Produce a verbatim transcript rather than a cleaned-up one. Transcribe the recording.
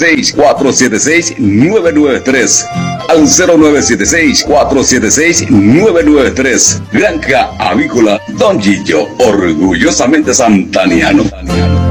seis, cuatro siete seis, nueve nueve tres. Al cero nueve siete seis, cuatro siete seis, nueve nueve tres. Granja Avícola Don Gillo, orgullosamente santaniano.